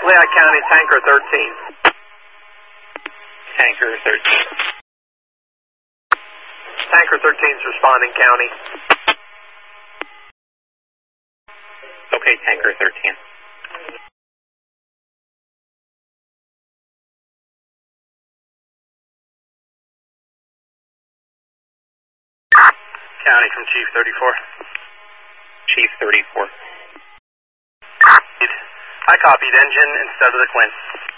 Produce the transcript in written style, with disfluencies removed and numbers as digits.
Lehigh County, Tanker 13. Tanker 13. Tanker 13 is responding, County. Okay, Tanker 13. County from Chief 34. Chief 34. I copied engine instead of the Quint.